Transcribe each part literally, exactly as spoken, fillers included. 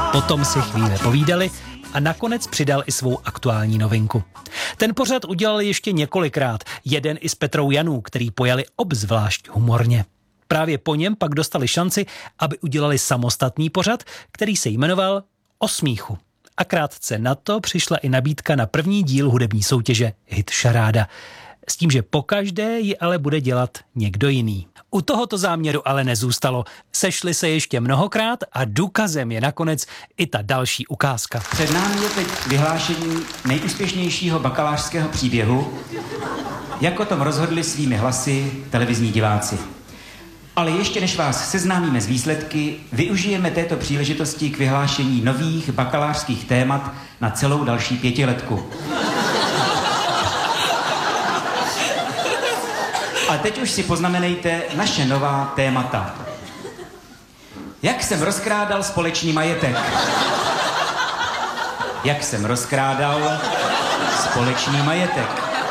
Potom si chvíli povídali a nakonec přidal i svou aktuální novinku. Ten pořad udělali ještě několikrát, jeden i s Petrou Janů, který pojali obzvlášť humorně. Právě po něm pak dostali šanci, aby udělali samostatný pořad, který se jmenoval O smíchu. A krátce na to přišla i nabídka na první díl hudební soutěže Hit Šaráda. S tím, že pokaždé ji ale bude dělat někdo jiný. U tohoto záměru ale nezůstalo. Sešli se ještě mnohokrát a důkazem je nakonec i ta další ukázka. Před námi je teď vyhlášení nejúspěšnějšího bakalářského příběhu, jak o tom rozhodli svými hlasy televizní diváci. Ale ještě než vás seznámíme s výsledky, využijeme této příležitosti k vyhlášení nových bakalářských témat na celou další pětiletku. A teď už si poznamenejte naše nová témata. Jak jsem rozkrádal společný majetek? Jak jsem rozkrádal společný majetek?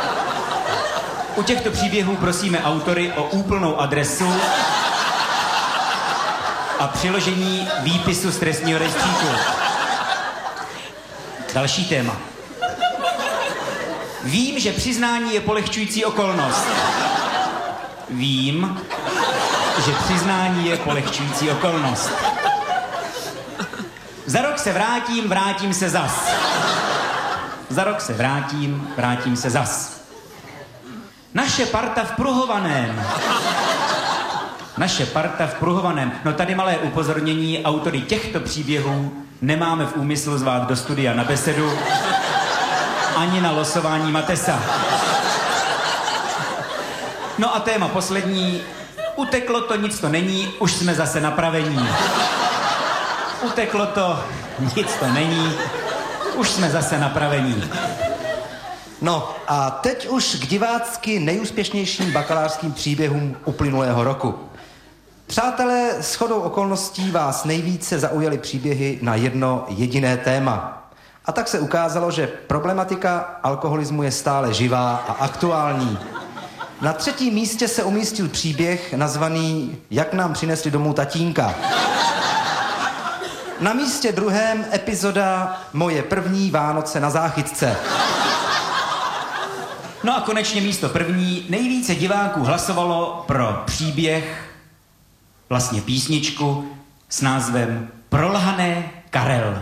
U těchto příběhů prosíme autory o úplnou adresu a přiložení výpisu z trestního rejstříku. Další téma. Vím, že přiznání je polehčující okolnost. Vím, že přiznání je polehčující okolnost. Za rok se vrátím, vrátím se zas. Za rok se vrátím, vrátím se zas. Naše parta v Pruhovaném. Naše parta v Pruhovaném. No tady malé upozornění, autory těchto příběhů nemáme v úmyslu zvát do studia na besedu ani na losování Matesa. No a téma poslední. Uteklo to, nic to není, už jsme zase napravení. Uteklo to, nic to není, už jsme zase napravení. No a teď už k divácky nejúspěšnějším bakalářským příběhům uplynulého roku. Přátelé, shodou okolností vás nejvíce zaujaly příběhy na jedno jediné téma. A tak se ukázalo, že problematika alkoholismu je stále živá a aktuální. Na třetím místě se umístil příběh nazvaný Jak nám přinesli domů tatínka. Na místě druhém epizoda Moje první Vánoce na záchytce. No a konečně místo první. Nejvíce diváků hlasovalo pro příběh, vlastně písničku s názvem Prolhané Karel.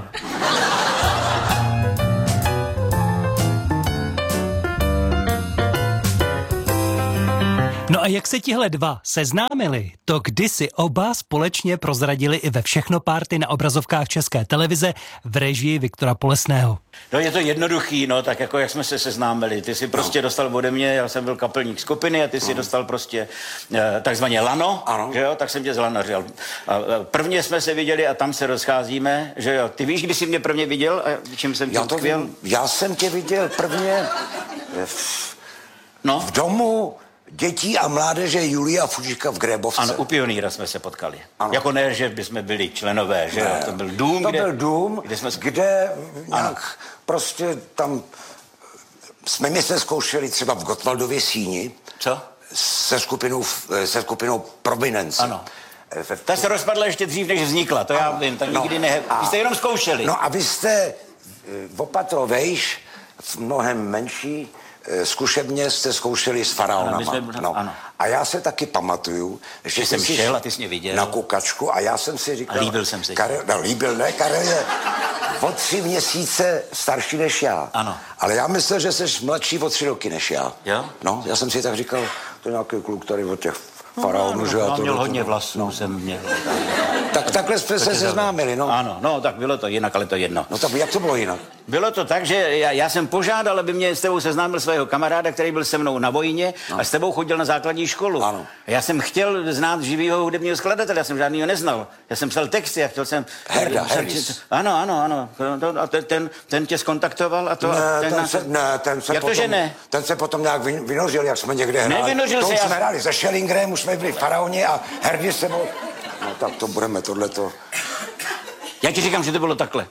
No a jak se tihle dva seznámili, to kdysi oba společně prozradili i ve Všechno párty na obrazovkách České televize v režii Viktora Polesného. No je to jednoduchý, no, tak jako jak jsme se seznámili. Ty si prostě no. dostal ode mě, já jsem byl kapelník skupiny a ty si no. dostal prostě eh, takzvaně lano, ano. že jo, tak jsem tě zlanařil. A, a prvně jsme se viděli a tam se rozcházíme, že jo. Ty víš, kdy jsi mě prvně viděl a čím jsem tě utkvěl? Já jsem tě viděl prvně v, no? v domu dětí a mládeže Julia Fužika v Grébovce. Ano, u Pionýra jsme se potkali. Ano. Jako ne, že bychom byli členové, že ne. To byl dům, to kde... byl dům, kde, jsme... kde nějak prostě tam... Jsme my se zkoušeli třeba v Gottwaldově síni. Co? Se skupinou, se skupinou Prominence. Ano. Ta se rozpadla ještě dřív, než vznikla, to ano. já vím, tak no. nikdy ne... A... Vy jste jenom zkoušeli. No a vy jste o patro vejš, mnohem menší, zkušebně jste zkoušeli s faraonama. Jsme, no. ano. A já se taky pamatuju, že jsem šel a ty jsi mě viděl. Na kukačku a já jsem si říkal... A líbil jsem si. Karel, no, líbil, ne, Karel je o tři měsíce starší než já. Ano. Ale já myslel, že jsi mladší o tři roky než já. Jo? No, já jsem si tak říkal, to je nějaký kluk tady od těch faraonů, no, že já to... měl to, hodně to, vlasů, no. jsem měl. Tak takhle jsme se seznámili, no. Ano, no, tak bylo to jinak, ale to jedno. No tak jak to bylo jinak? Bylo to tak, že já, já jsem požádal, aby mě s tebou seznámil svého kamaráda, který byl se mnou na vojně no. a s tebou chodil na základní školu. Ano. Já jsem chtěl znát živýho hudebního skladatele, já jsem žádnýho neznal. Já jsem psal texty a chtěl jsem... Herda, Herdis. Ano, ano, ano. A ten, ten, ten tě skontaktoval a to... Ne, a ten, ten nás... se, ne, ten se jak potom... to, že ne? Ten se potom nějak vynořil, jak jsme někde hráli. Nevynořil to se, už já... jsme hráli se Schellingerem, už jsme byli faraoni a Herdis se byl... No tak to budeme tohleto... Já ti říkám, že to bylo takhle.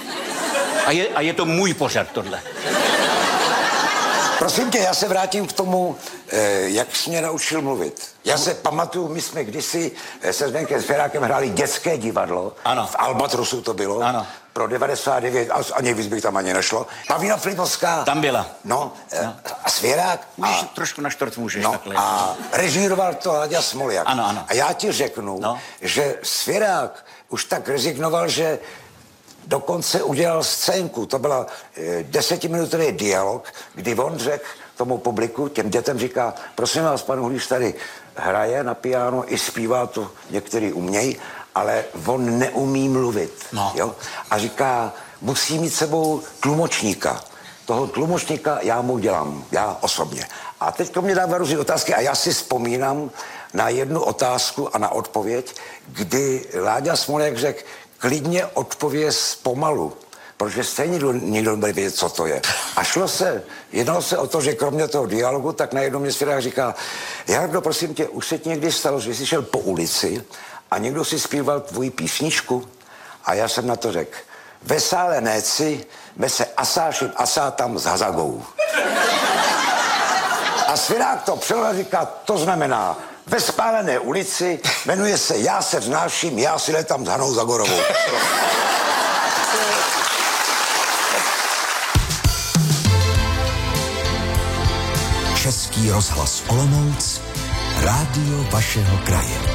A je, a je to můj pořad, tohle. Prosím tě, já se vrátím k tomu, eh, jak jsi mě naučil mluvit. Já se pamatuju, my jsme kdysi se Zdenkem Svěrákem hráli dětské divadlo. Ano. V Albatrosu to bylo. Ano. Pro devadesát devět, a ani víc bych tam ani nešlo. Pavlína Filipovská. Tam byla. No, no. A Svěrák. Můžeš A, trošku na štort můžeš no, takhle. a režíroval to Láďa Smoljak. Ano, ano. A já ti řeknu, No. že Svěrák už tak rezignoval, že dokonce udělal scénku. To byla e, desetiminutový dialog, kdy on řekl tomu publiku, těm dětem říká, prosím vás, pan Hulíš tady hraje na piano, i zpívá to, některý umějí, ale on neumí mluvit. No. Jo? A říká, musí mít sebou tlumočníka. Toho tlumočníka já mu dělám, já osobně. A teď mě dává různé otázky a já si vzpomínám na jednu otázku a na odpověď, kdy Láďa Smoljak řekl, klidně odpověz pomalu, protože stejně nikdo, nikdo nebude vědět, co to je. A šlo se, jednalo se o to, že kromě toho dialogu, tak najednou mě Svěrák říká, Jardo, prosím tě, už se ti někdy stalo, že jsi šel po ulici a někdo si zpíval tvoji písničku? A já jsem na to řekl, ve sále néci, ve se asášim asá tam s Hazagou. A Svěrák to přeložil a říká, to znamená, ve spálené ulici, jmenuje se Já se vznáším, já si letám s Hanou Zagorovou. Český rozhlas Olomouc, rádio vašeho kraje.